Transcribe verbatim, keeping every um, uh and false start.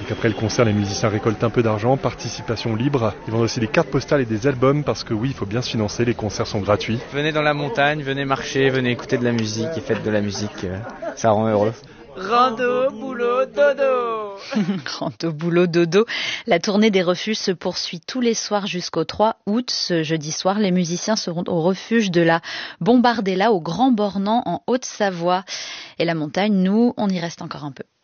Et qu'après le concert, les musiciens récoltent un peu d'argent, participation libre. Ils vendent aussi des cartes postales et des albums parce que oui, il faut bien se financer, les concerts sont gratuits. Venez dans la montagne, venez marcher, venez écouter de la musique et faites de la musique, ça rend heureux. Rando, boulot, dodo. Rando, boulot, dodo. La tournée des refuges se poursuit tous les soirs jusqu'au trois août. Ce jeudi soir, les musiciens seront au refuge de la Bombardella au Grand Bornand en Haute-Savoie. Et la montagne, nous, on y reste encore un peu.